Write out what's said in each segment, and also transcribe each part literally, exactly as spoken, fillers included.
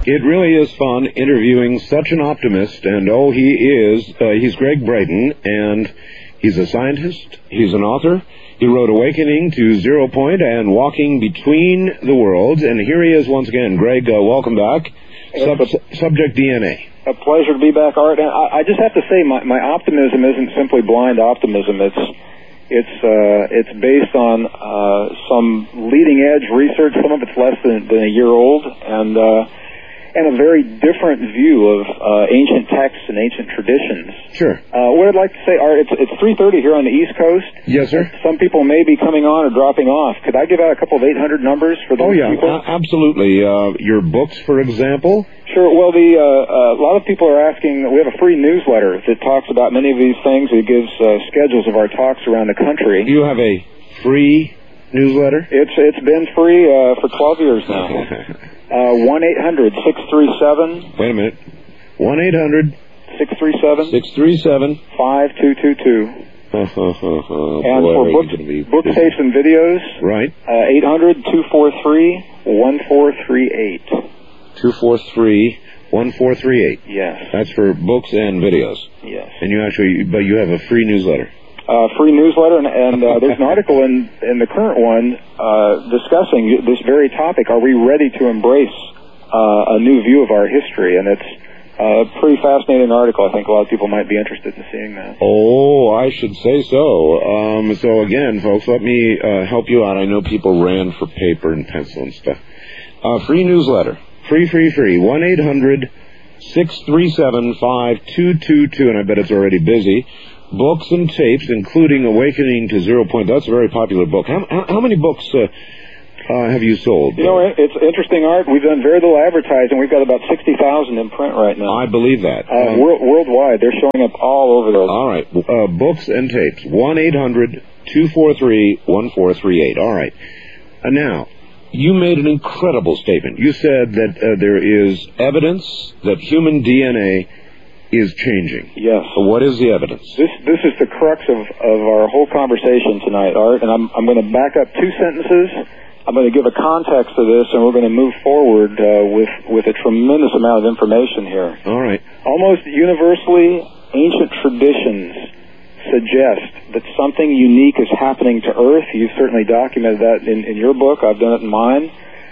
It really is fun interviewing such an optimist, and oh, he is. Uh, he's Gregg Braden, and he's a scientist, he's an author. He wrote Awakening to Zero Point and Walking Between the Worlds, and here he is once again. Greg, uh, welcome back. Sub- subject D N A. A pleasure to be back, Art. And I, I just have to say, my, my optimism isn't simply blind optimism. It's it's uh, it's based on uh, some leading edge research. Some of it's less than, than a year old, and uh, and a very different view of uh, ancient texts and ancient traditions. Sure. Uh, what I'd like to say, Art, it's it's three thirty here on the East Coast. Yes, sir. Some people may be coming on or dropping off. Could I give out a couple of eight hundred numbers for those Oh yeah, people? a- absolutely. Uh, your books, for example. Sure. Well, the uh, uh, a lot of people are asking. We have a free newsletter that talks about many of these things. It gives uh, schedules of our talks around the country. You have a free newsletter? It's it's been free uh, for twelve years now. Uh, one eight hundred six three seven. Wait a minute. One eight hundred six three seven. six three seven. five two two two. Oh, oh, oh, oh, And boy, for are book, you gonna be book busy. tapes and videos, Right. uh, eight hundred two four three one four three eight. two four three one four three eight. Yes. That's for books and videos. Yes. And you actually, but you have a free newsletter. Uh, free newsletter, and, and uh, there's an article in, in the current one uh, discussing this very topic. Are we ready to embrace uh, a new view of our history? And it's a pretty fascinating article. I think a lot of people might be interested in seeing that. Oh, I should say so. Um, so again, folks, let me uh, help you out. I know people ran for paper and pencil and stuff. Uh, free newsletter. Free, free, free. one eight hundred six three seven five two two two, and I bet it's already busy. Books and tapes, including Awakening to Zero Point. That's a very popular book. How, how, how many books uh, uh, have you sold? You know, it's interesting, Art. We've done very little advertising. We've got about sixty thousand in print right now. I believe that. Uh, Um, world, worldwide, they're showing up all over those. all right. Uh, books and tapes. one eight hundred two four three one four three eight. All right. Uh, now, you made an incredible statement. You said that uh, there is evidence that human D N A is changing. Yes. So what is the evidence? This this is the crux of, of our whole conversation tonight, Art, and I'm I'm going to back up two sentences. I'm going to give a context to this, and we're going to move forward uh, with with a tremendous amount of information here. All right. Almost universally, ancient traditions suggest that something unique is happening to Earth. You've certainly documented that in, in your book. I've done it in mine.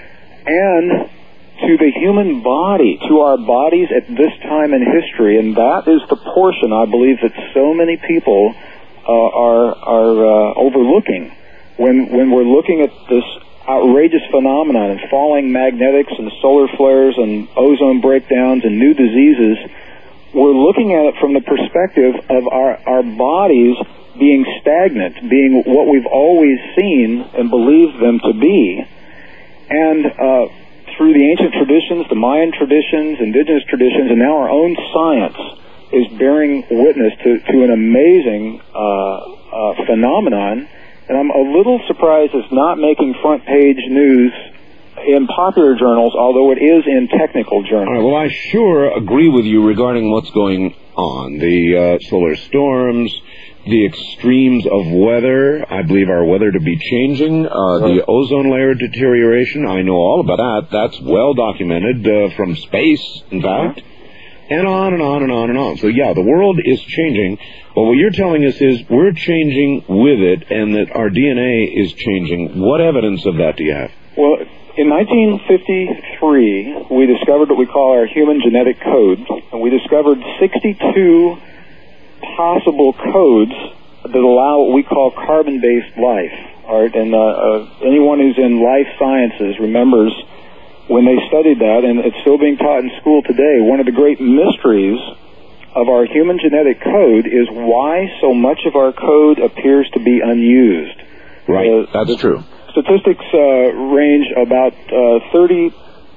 And to the human body, to our bodies at this time in history, and that is the portion, I believe, that so many people uh, are are uh, overlooking when when we're looking at this outrageous phenomenon and falling magnetics and solar flares and ozone breakdowns and new diseases. We're looking at it from the perspective of our, our bodies being stagnant, being what we've always seen and believed them to be. And uh, through the ancient traditions, the Mayan traditions, indigenous traditions, and now our own science is bearing witness to, to an amazing uh, uh, phenomenon. And I'm a little surprised it's not making front page news in popular journals, although it is in technical journals. All right, well, I sure agree with you regarding what's going on. The uh, solar storms, the extremes of weather. I believe our weather to be changing. Uh, right. The ozone layer deterioration. I know all about that. That's well documented uh, from space, in fact. And on and on and on and on. So, yeah, the world is changing. But what you're telling us is we're changing with it and that our D N A is changing. What evidence of that do you have? Well, in nineteen fifty-three, we discovered what we call our human genetic code, and we discovered sixty-two possible codes that allow what we call carbon-based life. All right, and uh, uh, anyone who's in life sciences remembers when they studied that, and it's still being taught in school today, one of the great mysteries of our human genetic code is why so much of our code appears to be unused. Right, uh, that's the, true. Statistics uh, range about uh, thirty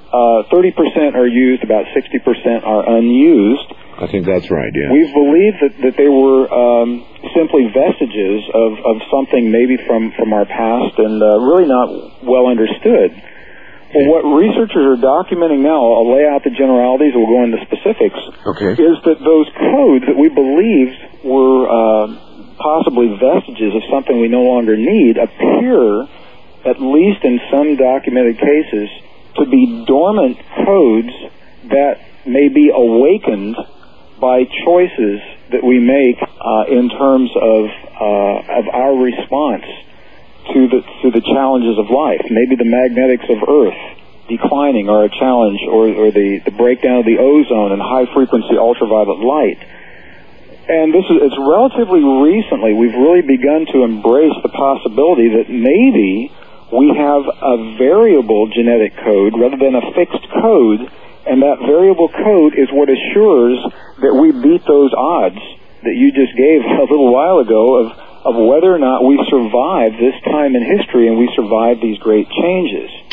percent are used, about sixty percent are unused. I think that's right, yeah. We've believed that, that they were um, simply vestiges of, of something maybe from, from our past and uh, really not well understood. Well, what researchers are documenting now, I'll lay out the generalities, we'll go into specifics, okay. is that those codes that we believed were uh, possibly vestiges of something we no longer need appear, at least in some documented cases, to be dormant codes that may be awakened by choices that we make uh, in terms of uh, of our response to the to the challenges of life. Maybe the magnetics of Earth declining are a challenge, or, or the, the breakdown of the ozone and high-frequency ultraviolet light. And this is it's relatively recently we've really begun to embrace the possibility that maybe we have a variable genetic code rather than a fixed code, and that variable code is what assures that we beat those odds that you just gave a little while ago of, of whether or not we survive this time in history and we survive these great changes.